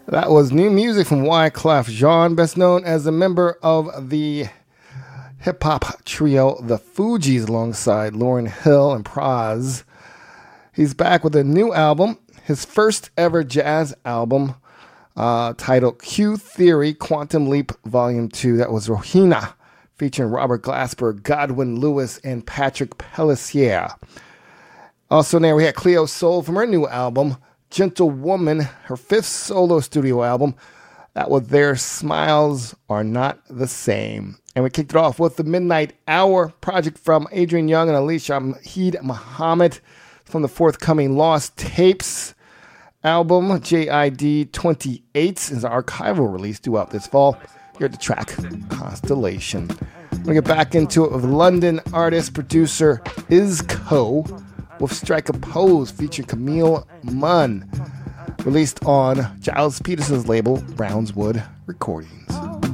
That was new music from Wyclef Jean, best known as a member of the hip-hop trio The Fugees alongside Lauryn Hill and Pras. He's back with a new album, his first ever jazz album, titled Q Theory Quantum Leap Volume 2. That was Rohina, featuring Robert Glasper, Godwin Lewis, and Patrick Pellissier. Also there we had Cleo Sol from her new album, Gentle Woman, her fifth solo studio album. That was Their Smiles Are Not the Same. And we kicked it off with the Midnight Hour project from Adrian Young and Alicia Mahid Muhammad from the forthcoming Lost Tapes album. JID 28 is an archival release due out this fall. Here at the track, Constellation. We're going to get back into it with London artist, producer Isco with Strike a Pose featuring Camille Munn, released on Giles Peterson's label Brownswood Recordings.